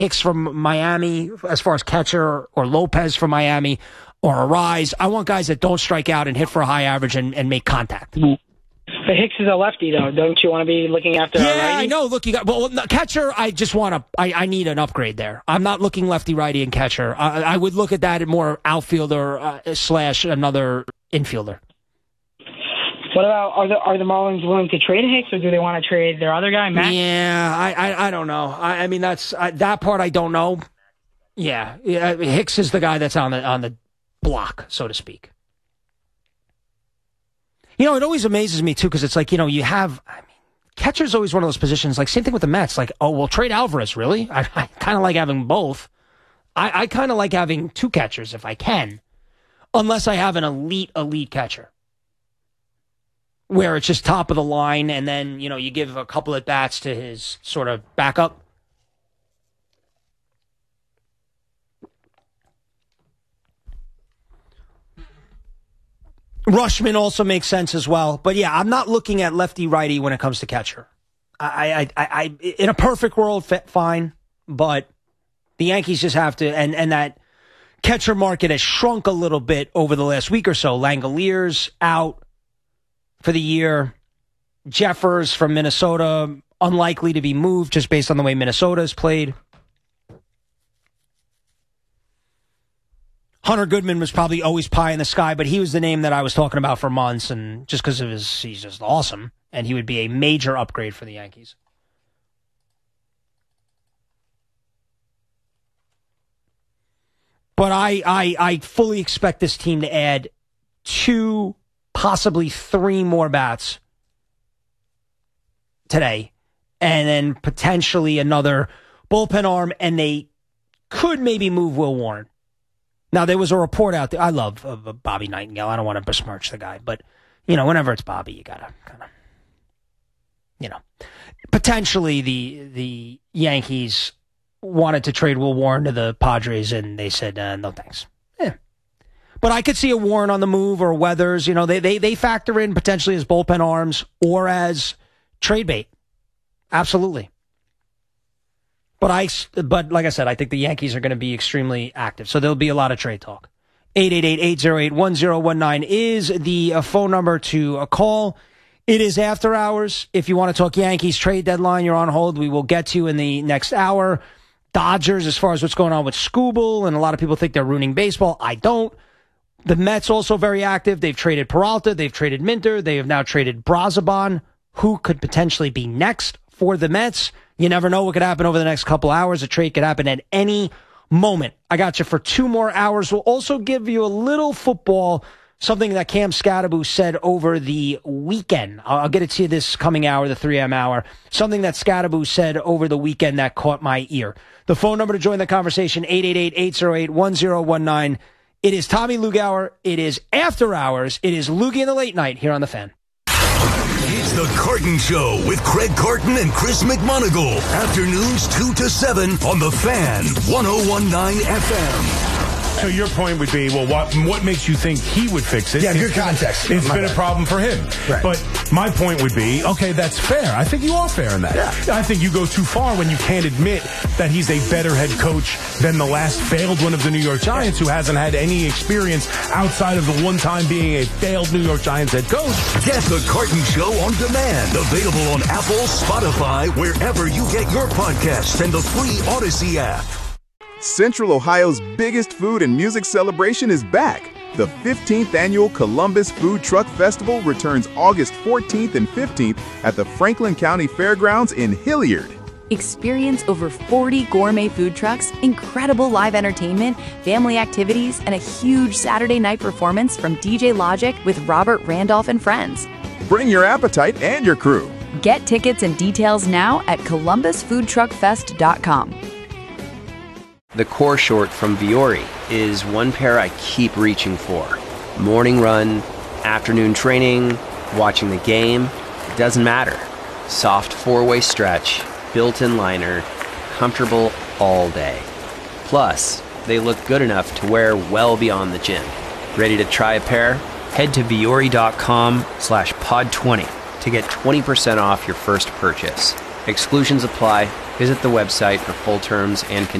Hicks from Miami as far as catcher, or Lopez from Miami, or Arise. I want guys that don't strike out and hit for a high average and make contact. But Hicks is a lefty, though. Don't you want to be looking after a righty? Yeah, I know. Look, catcher, I just want I need an upgrade there. I'm not looking lefty-righty and catcher. I would look at that at more outfielder slash another infielder. What about, are the Marlins willing to trade Hicks, or do they want to trade their other guy, Matt? Yeah, I don't know. I mean, that's that part I don't know. Yeah, Hicks is the guy that's on the block, so to speak. You know, it always amazes me, too, because it's like, you have, catcher's always one of those positions, like, same thing with the Mets, like, oh, well, trade Alvarez, really? I kind of like having both. I kind of like having two catchers if I can, unless I have an elite catcher, where it's just top of the line, and then, you give a couple at bats to his sort of backup. Rushman also makes sense as well. But yeah, I'm not looking at lefty-righty when it comes to catcher. I in a perfect world, fine. But the Yankees just have to, and that catcher market has shrunk a little bit over the last week or so. Langoliers out for the year. Jeffers from Minnesota, unlikely to be moved just based on the way Minnesota has played. Hunter Goodman was probably always pie in the sky, but he was the name that I was talking about for months, and just because of he's just awesome, and he would be a major upgrade for the Yankees. But I fully expect this team to add 2, possibly 3 more bats today, and then potentially another bullpen arm, and they could maybe move Will Warren. Now, there was a report out there. I love Bobby Nightingale. I don't want to besmirch the guy. But, whenever it's Bobby, you got to kind of, potentially the Yankees wanted to trade Will Warren to the Padres, and they said, no thanks. Yeah. But I could see a Warren on the move, or Weathers. They factor in potentially as bullpen arms or as trade bait. Absolutely. But like I said, I think the Yankees are going to be extremely active, so there'll be a lot of trade talk. 888-808-1019 is the phone number to call. It is after hours. If you want to talk Yankees trade deadline, you're on hold. We will get to you in the next hour. Dodgers, as far as what's going on with Skubal, and a lot of people think they're ruining baseball. I don't. The Mets also very active. They've traded Peralta. They've traded Minter. They have now traded Brazoban, who could potentially be next for the Mets. You never know what could happen over the next couple hours. A trade could happen at any moment. I got you for 2 more hours. We'll also give you a little football, something that Cam Scadaboo said over the weekend. I'll get it to you this coming hour, the 3 a.m. hour. Something that Scadaboo said over the weekend that caught my ear. The phone number to join the conversation, 888-808-1019. It is Tommy Lugauer. It is After Hours. It is Loogie in the Late Night here on The Fan. It's The Carton Show with Craig Carton and Chris McMonagle. Afternoons 2 to 7 on The Fan, 101.9 FM. So your point would be, well, what makes you think he would fix it? Yeah, good context. It's been a problem for him. Right. But my point would be, okay, that's fair. I think you are fair in that. Yeah. I think you go too far when you can't admit that he's a better head coach than the last failed one of the New York Giants, who hasn't had any experience outside of the one time being a failed New York Giants head coach. Get The Carton Show on demand. Available on Apple, Spotify, wherever you get your podcasts, and the free Odyssey app. Central Ohio's biggest food and music celebration is back. The 15th annual Columbus Food Truck Festival returns August 14th and 15th at the Franklin County Fairgrounds in Hilliard. Experience over 40 gourmet food trucks, incredible live entertainment, family activities, and a huge Saturday night performance from DJ Logic with Robert Randolph and friends. Bring your appetite and your crew. Get tickets and details now at columbusfoodtruckfest.com. The core short from Vuori is one pair I keep reaching for. Morning run, afternoon training, watching the game, it doesn't matter. Soft 4-way stretch, built-in liner, comfortable all day. Plus, they look good enough to wear well beyond the gym. Ready to try a pair? Head to vuori.com/pod20 to get 20% off your first purchase. Exclusions apply. Visit the website for full terms and conditions.